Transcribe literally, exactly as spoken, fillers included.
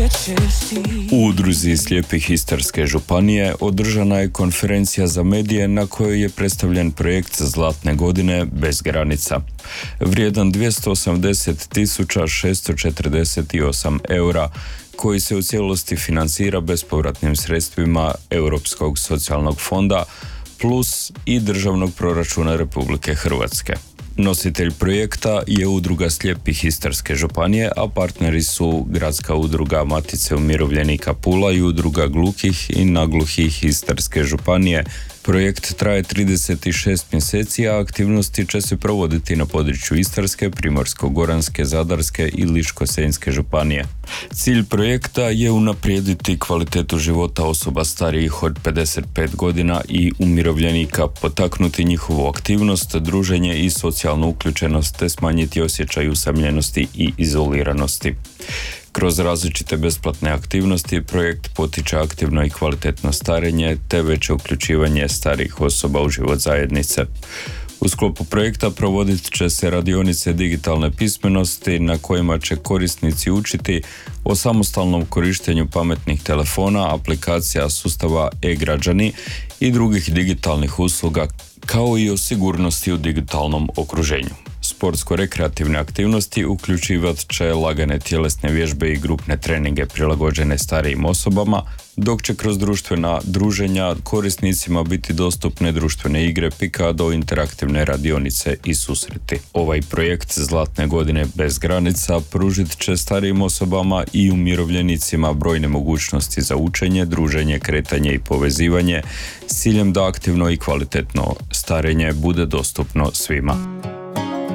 U udruzi slijepih Istarske županije održana je konferencija za medije na kojoj je predstavljen projekt Zlatne godine bez granica, vrijedan dvjesto osamdeset tisuća šesto četrdeset osam eura, koji se u cijelosti financira bespovratnim sredstvima Europskog socijalnog fonda plus i državnog proračuna Republike Hrvatske. Nositelj projekta je udruga slijepih Istarske županije, a partneri su Gradska udruga Matice umirovljenika Pula i udruga gluhih i nagluhih Istarske županije. Projekt traje trideset šest mjeseci, a aktivnosti će se provoditi na području Istarske, Primorsko-goranske, Zadarske i Ličko-senjske županije. Cilj projekta je unaprijediti kvalitetu života osoba starijih od pedeset pet godina i umirovljenika, potaknuti njihovu aktivnost, druženje i socijalnu uključenost te smanjiti osjećaj usamljenosti i izoliranosti. Kroz različite besplatne aktivnosti projekt potiče aktivno i kvalitetno starenje te veće uključivanje starijih osoba u život zajednice. U sklopu projekta provodit će se radionice digitalne pismenosti na kojima će korisnici učiti o samostalnom korištenju pametnih telefona, aplikacija sustava e-građani i drugih digitalnih usluga, kao i o sigurnosti u digitalnom okruženju. Sportsko-rekreativne aktivnosti uključivat će lagane tjelesne vježbe i grupne treninge prilagođene starijim osobama, dok će kroz društvena druženja korisnicima biti dostupne društvene igre pika do interaktivne radionice i susreti. Ovaj projekt Zlatne godine bez granica pružit će starijim osobama i umirovljenicima brojne mogućnosti za učenje, druženje, kretanje i povezivanje s ciljem da aktivno i kvalitetno starenje bude dostupno svima.